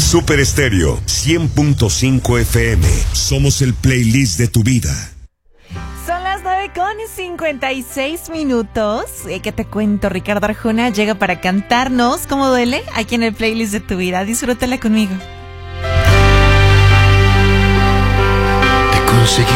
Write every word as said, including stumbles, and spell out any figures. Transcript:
Super Estéreo cien punto cinco F M. Somos el playlist de tu vida. Son las nueve con cincuenta y seis minutos. Eh, ¿Qué te cuento? Ricardo Arjona llega para cantarnos ¿Cómo duele? Aquí en el playlist de tu vida. Disfrútala conmigo. Te conseguí